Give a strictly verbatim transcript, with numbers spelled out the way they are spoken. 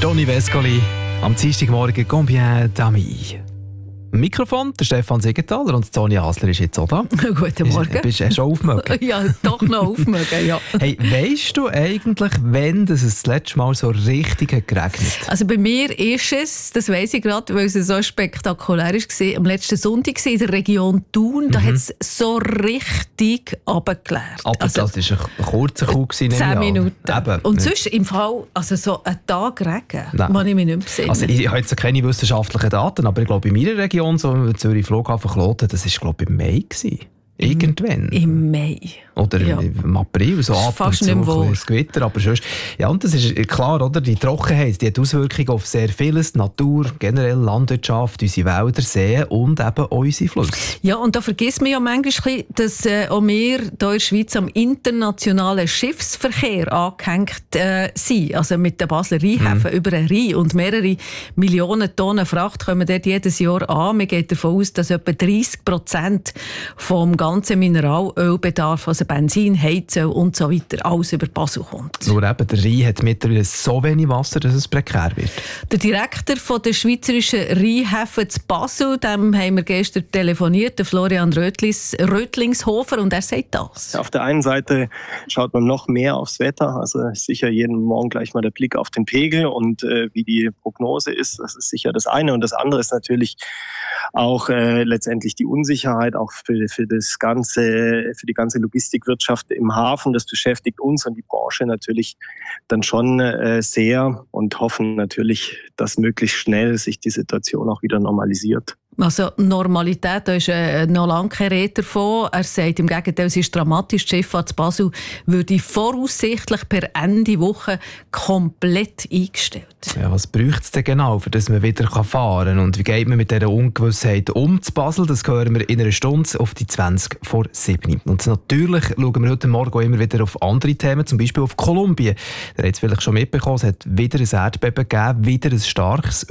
Toni Vescoli am Dienstagmorgen «Combien d'amis?» Mikrofon, der Stefan Siegenthaler und Sonja Hasler ist jetzt auch da. Guten Morgen. Bist du schon aufmögen? Ja, doch noch aufmögen, ja. Hey, weisst du eigentlich, wann es das letzte Mal so richtig hat geregnet? Also bei mir ist es, das weiss ich gerade, weil es so spektakulär war, am letzten Sonntag in der Region Thun, da Mhm. hat es so richtig runtergeklärt. Aber also, das war ein kurzer Kuh. Zehn Minuten. Eben. Und sonst im Fall, also so einen Tag Regen, kann ich mich nicht mehr besinnen. Also ich habe jetzt keine wissenschaftlichen Daten, aber ich glaube, in meiner Region, so Zürich Flughafen Kloten, das war glaube ich im Mai gewesen. Irgendwann. Im Mai. Oder Ja. im April, so ab und Fast zu nicht mehr ein wahr. bisschen Gewitter, aber sonst. Ja, und das ist klar, oder? Die Trockenheit, die hat Auswirkungen auf sehr vieles, die Natur, generell Landwirtschaft, unsere Wälder, Seen und eben unsere Flüsse. Ja, und da vergisst man ja manchmal, ein bisschen, dass äh, auch wir hier in der Schweiz am internationalen Schiffsverkehr angehängt äh, sind. Also mit den Basler Rheinhäfen Mhm. über den Rhein. Und mehrere Millionen Tonnen Fracht kommen dort jedes Jahr an. Man geht davon aus, dass etwa dreissig Prozent vom ganzen Mineralölbedarf, also Benzin, Heizöl und so weiter, alles über Basel kommt. Nur eben, der Rhein hat mittlerweile so wenig Wasser, dass es prekär wird. Der Direktor von der schweizerischen Rheinhäfen zu Basel, dem haben wir gestern telefoniert, der Florian Rötlis, Rötlingshofer, und er sagt das. Auf der einen Seite schaut man noch mehr aufs Wetter, also sicher jeden Morgen gleich mal der Blick auf den Pegel und äh, wie die Prognose ist, das ist sicher das eine. Und das andere ist natürlich auch äh, letztendlich die Unsicherheit, auch für, für das ganze, für die ganze Logistikwirtschaft im Hafen. Das beschäftigt uns und die Branche natürlich dann schon äh, sehr und hoffen natürlich, dass möglichst schnell sich die Situation auch wieder normalisiert. Also Normalität, da ist äh, noch lange keine Rede davon. Er sagt im Gegenteil, es ist dramatisch. Die Schifffahrt zu Basel würde voraussichtlich per Ende Woche komplett eingestellt. Ja, was braucht es denn genau, für dass man wieder fahren kann? Und wie geht man mit dieser Ungewissheit um zu Basel? Das hören wir in einer Stunde auf die zwanzig vor sieben. Und natürlich schauen wir heute Morgen auch immer wieder auf andere Themen, zum Beispiel auf Kolumbien. Ihr habt es vielleicht schon mitbekommen, es hat wieder ein Erdbeben gegeben, wieder ein starkes.